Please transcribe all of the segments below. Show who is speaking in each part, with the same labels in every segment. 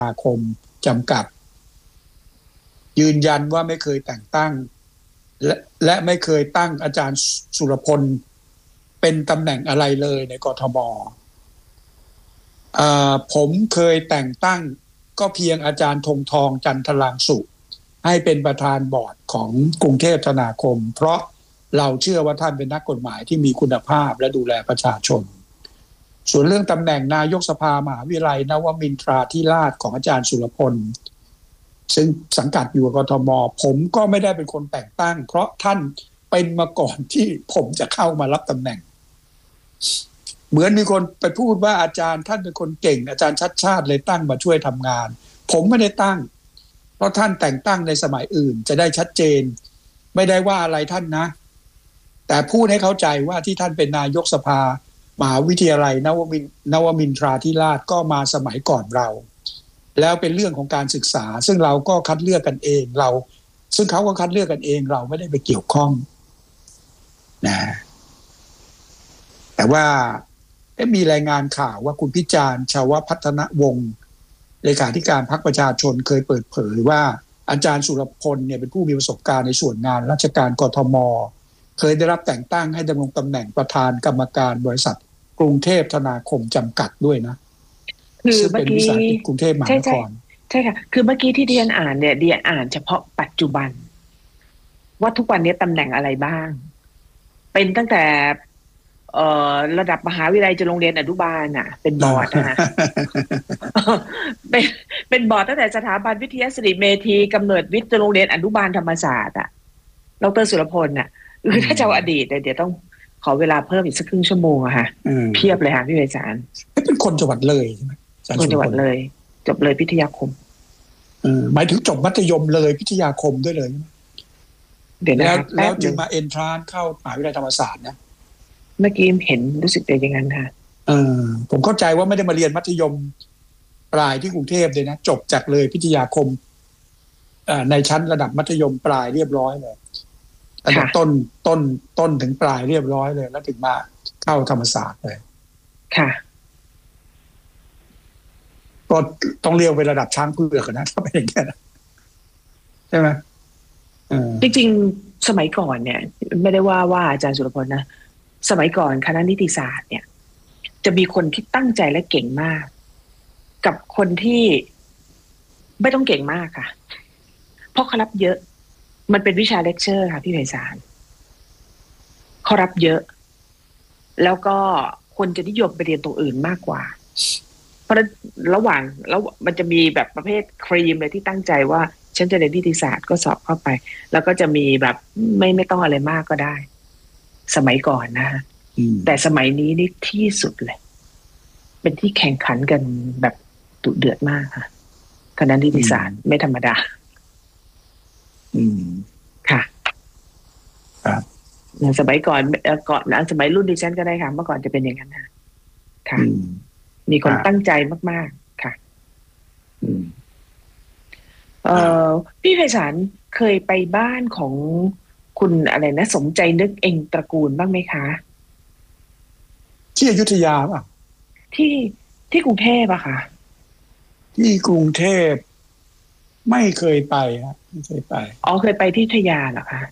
Speaker 1: คมจำกัดยืนยันว่าไม่เคยแต่งตั้งและไม่เคยตั้งอาจารย์สุรพลเป็นตำแหน่งอะไรเลยในกทม.ผมเคยแต่งตั้งก็เพียงอาจารย์ธงทองจันทรางสุให้เป็นประธานบอร์ดของกรุงเทพธนาคมเพราะเราเชื่อว่าท่านเป็นนักกฎหมายที่มีคุณภาพและดูแลประชาชนส่วนเรื่องตำแหน่งนายกสภามหาวิทยาลัยนวมินทราธิราชของอาจารย์สุรพลซึ่งสังกัดอยู่กับกทม.ผมก็ไม่ได้เป็นคนแต่งตั้งเพราะท่านเป็นมาก่อนที่ผมจะเข้ามารับตำแหน่งเหมือนมีคนไปพูดว่าอาจารย์ท่านเป็นคนเก่งอาจารย์ชัดชาติเลยตั้งมาช่วยทำงานผมไม่ได้ตั้งเพราะท่านแต่งตั้งในสมัยอื่นจะได้ชัดเจนไม่ได้ว่าอะไรท่านนะแต่พูดให้เข้าใจว่าที่ท่านเป็นนายกสภามหาวิทยาลัยนวมินทราธิราชก็มาสมัยก่อนเราแล้วเป็นเรื่องของการศึกษาซึ่งเราก็คัดเลือกกันเองซึ่งเขาก็คัดเลือกกันเองเราไม่ได้ไปเกี่ยวข้องนะแต่ว่ามีรายงานข่าวว่าคุณพิจารณ์ชาวพัฒนวงศ์เลขาธิการพรรคประชาชนเคยเปิดเผยว่าอาจารย์สุรพลเนี่ยเป็นผู้มีประสบการณ์ในส่วนงานราชการกทม.เคยได้รับแต่งตั้งให้ดำรงตำแหน่งประธานกรรมการบริษัทกรุงเทพธนาคมจำกัดด้วยนะ
Speaker 2: คือเมื่อกี้
Speaker 1: กรุงเทพมหานคร
Speaker 2: ใช่ค่ะคือเมื่อกี้ที่เดียนอ่านเนี่ยเดียนอ่านเฉพาะปัจจุบันว่าทุกวันนี้ตำแหน่งอะไรบ้างเป็นตั้งแต่ระดับมหาวิทยาลัยจนโรงเรียนอนุบาลน่ะเป็นบอร์ดนะ เป็นบอร์ดตั้งแต่สถาบันวิทยาศิริเมธีกำเนิดวิทย์จนโรงเรียนอนุบาลธรรมศาสตร์อ่ะดร.สุรพลน่ะคือถ้าจะเอาอดีตเดี๋ยวต้องขอเวลาเพิ่มอีกสักครึ่งชั่วโมงอะค่ะเพียบเลยค่ะพี่ไพศาล
Speaker 1: เป็นคนจังหวัดเลยใช่ไหม
Speaker 2: คนจังหวัดเลยจบเลยพิทยาคม
Speaker 1: หมายถึงจบมัธยมเลยพิทยาคมด้วยเลย
Speaker 2: เดี๋ยว
Speaker 1: แล้วจึงมาเอนทรานเข้ามหาวิทยาลัยธรรมศาสตร์นะ
Speaker 2: เมื่อกี้เห็นรู้สึกอย่างนั้นค่ะ
Speaker 1: ผมเข้าใจว่าไม่ได้มาเรียนมัธยมปลายที่กรุงเทพเลยนะจบจากเลยพิทยาคมในชั้นระดับมัธยมปลายเรียบร้อยเลยระดับต้นถึงปลายเรียบร้อยเลยแล้วถึงมาเข้าธรรมศาสตร์เลย
Speaker 2: ค่ะ
Speaker 1: ก็ต้องเรียกเป็นระดับช้างเผือกนะถ้าเป็นอย่างนี้ใช่ไหม
Speaker 2: จริงๆสมัยก่อนเนี่ยไม่ได้ว่าอาจารย์สุรพลนะสมัยก่อนคณะนิติศาสตร์เนี่ยจะมีคนที่ตั้งใจและเก่งมากกับคนที่ไม่ต้องเก่งมากค่ะเพราะเขารับเยอะมันเป็นวิชาเลคเชอร์ค่ะพี่ไพศาลเขารับเยอะแล้วก็คนจะนิยมไปเรียนตรงอื่นมากกว่าเพราะระหว่างแล้วมันจะมีแบบประเภทครีมเลยที่ตั้งใจว่าฉันจะเรียนนิติศาสตร์ก็สอบเข้าไปแล้วก็จะมีแบบไม่ต้องอะไรมากก็ได้สมัยก่อนนะแต่สมัยนี้นี่ที่สุดเลยเป็นที่แข่งขันกันแบบดุเดือดมากค่ะคณะนิติศาสตร์ไม่ธรรมดาค่ะสมัยก่อนสมัยรุ่นดิฉันก็ได้ค่ะเมื่อก่อนจะเป็นอย่างนั้นค่ะมีคนตั้งใจมากๆค่ะพี่ไพศาลเคยไปบ้านของคุณอะไรนะสมใจนึกเองตระกูลบ้างไหมคะ
Speaker 1: ที่อยุธยาป่ะ
Speaker 2: ที่กรุงเทพอะค่ะ
Speaker 1: ที่กรุงเทพไม่เคยไปครับไม่เคยไป
Speaker 2: เคยไปที่อยุธยาเหรอคะ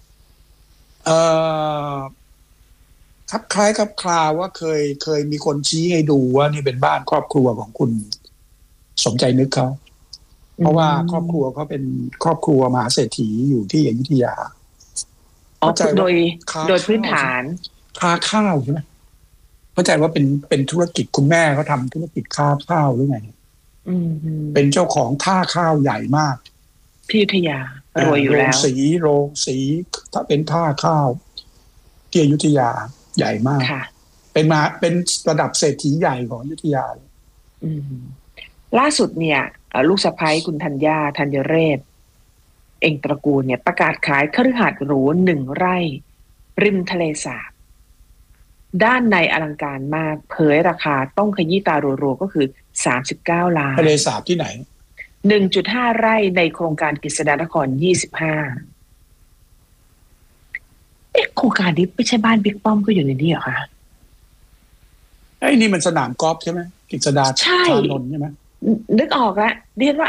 Speaker 1: ครับคล้ายครับคลาว่าเคยมีคนชี้ให้ดูว่านี่เป็นบ้านครอบครัวของคุณสมใจนึกเขาเพราะว่าครอบครัวเขาเป็นครอบครัวมหาเศรษฐีอยู่ที่อยุธยา
Speaker 2: โดยพื้นฐาน
Speaker 1: ค้าข้าวใช่ไหมเข้าใจว่าเป็นธุรกิจคุณแม่เขาทำธุรกิจค้าข้าวหรือไงเป็นเจ้าของท่าข้าวใหญ่มาก
Speaker 2: ที่อยุธยารวยอยู่แล้ว
Speaker 1: โรงสีถ้าเป็นท่าข้าวที่อยุธยาใหญ่มากเป็นระดับเศรษฐีใหญ่ของอยุธยา
Speaker 2: ล่าสุดเนี่ยลูกสะใภ้คุณธัญเรศเองตระกูลเนี่ยประกาศขายคฤหาสน์หรู1 ไร่ริมทะเลสาบด้านในอลังการมากเผยราคาต้องขยี้ตารัวๆก็คือ39 ล้าน
Speaker 1: ทะเลสาบที่ไหน
Speaker 2: 1.5 ไร่ในโครงการกฤษฎานคร25โครงการนี้ไม่ใช่บ้านบิ๊กป้อมก็อยู่ในนี้เหรอคะ
Speaker 1: ไอ้นี่มันสนามกอล์ฟใช่ไหมกฤษฎาชานนท์ใช่ไหม
Speaker 2: นึกออกละเรียนว่า